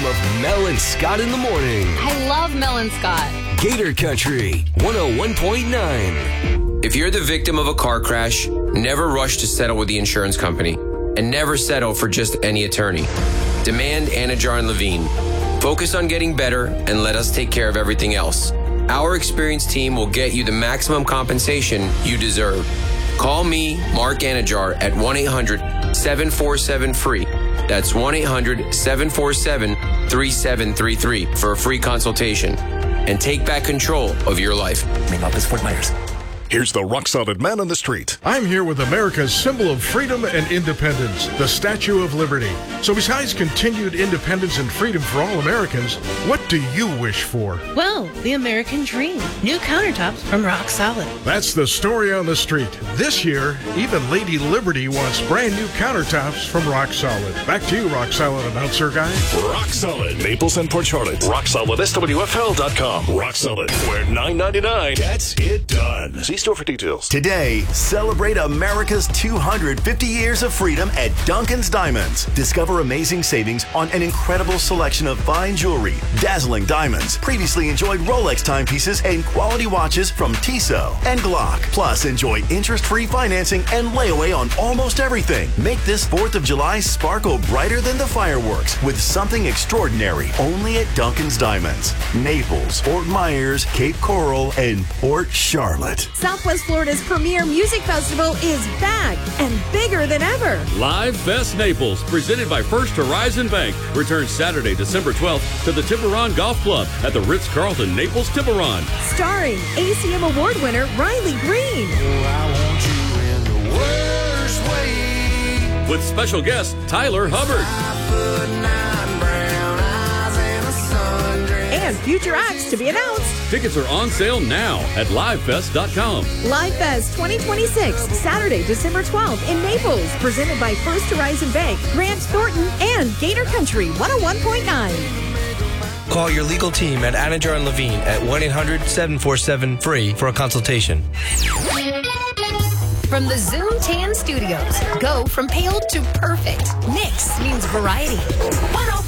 of Mel and Scott in the morning. I love Mel and Scott. Gator Country 101.9. If you're the victim of a car crash, never rush to settle with the insurance company. And never settle for just any attorney. Demand Anajar and Levine. Focus on getting better and let us take care of everything else. Our experienced team will get you the maximum compensation you deserve. Call me, Mark Anajar, at 1-800-747-FREE. That's 1-800-747-3733 for a free consultation. And take back control of your life. Name up is Fort Myers. Here's the rock-solid man on the street. I'm here with America's symbol of freedom and independence, the Statue of Liberty. So besides continued independence and freedom for all Americans, what do you wish for? Well, the American dream. New countertops from Rock Solid. That's the story on the street. This year, even Lady Liberty wants brand new countertops from Rock Solid. Back to you, Rock Solid announcer guy. Rock Solid, Naples and Port Charlotte. RockSolidSWFL.com. Rock Solid, where $9.99 gets it done. See store for details. Today, celebrate America's 250 years of freedom at Duncan's Diamonds. Discover amazing savings on an incredible selection of fine jewelry, dazzling diamonds. Previously enjoyed Rolex timepieces and quality watches from Tissot and Glock. Plus, enjoy interest-free financing and layaway on almost everything. Make this 4th of July sparkle brighter than the fireworks with something extraordinary only at Duncan's Diamonds. Naples, Fort Myers, Cape Coral, and Port Charlotte. Southwest Florida's premier music festival is back and bigger than ever. Live Fest Naples, presented by First Horizon Bank, returns Saturday, December 12th to the Tiburon Golf Club at the Ritz-Carlton Naples Tiburon. Starring ACM Award winner Riley Green. With special guest Tyler Hubbard. And future acts to be announced. Tickets are on sale now at livefest.com. Live Fest 2026, Saturday, December 12th in Naples. Presented by First Horizon Bank, Grant Thornton, and Gator Country 101.9. Call your legal team at Anajar and Levine at 1-800-747-FREE for a consultation. From the Zoom Tan Studios, go from pale to perfect. Nix means variety. 104.9